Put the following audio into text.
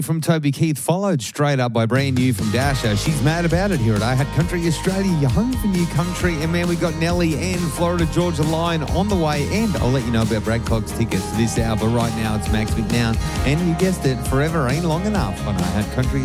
From Toby Keith, followed straight up by brand new from Dasher. She's mad about it here at I Had Country Australia, your home for new country. And man, we got Nelly and Florida Georgia Line on the way. And I'll let you know about Brad Cox tickets this hour. But right now, it's Max McNown. And you guessed it, forever ain't long enough on I Had Country